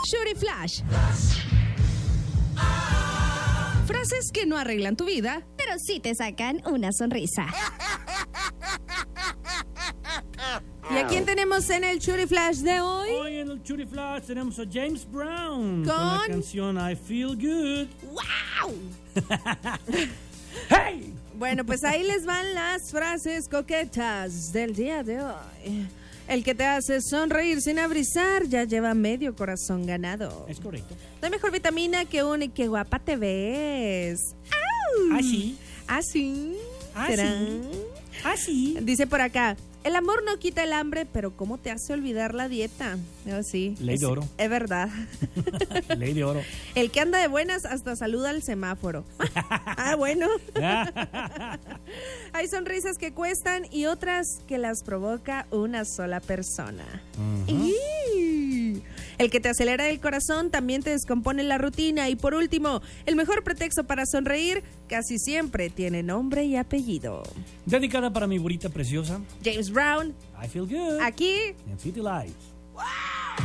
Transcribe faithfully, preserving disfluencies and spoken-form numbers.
Shuri Flash. Frases que no arreglan tu vida, pero sí te sacan una sonrisa. ¿Y a quién tenemos en el Shuri Flash de hoy? Hoy en el Shuri Flash tenemos a James Brown con, con la canción I Feel Good. ¡Wow! ¡Hey! Bueno, pues ahí les van las frases coquetas del día de hoy. El que te hace sonreír sin abrisar ya lleva medio corazón ganado. Es correcto. No hay mejor vitamina que un y qué guapa te ves. ¡Au! ¿Ah, sí? ¿Ah, sí? ¿Ah, ¿Será? sí? ¿Ah, sí? Dice por acá, el amor no quita el hambre, pero ¿cómo te hace olvidar la dieta? Oh, sí. Ley de es, oro. Es verdad. Ley de oro. El que anda de buenas hasta saluda al semáforo. Ah, bueno. Hay sonrisas que cuestan y otras que las provoca una sola persona. Uh-huh. Y el que te acelera el corazón también te descompone la rutina. Y por último, el mejor pretexto para sonreír casi siempre tiene nombre y apellido. Dedicada para mi burita preciosa, James Brown. I Feel Good. Aquí en City Lights. ¡Wow!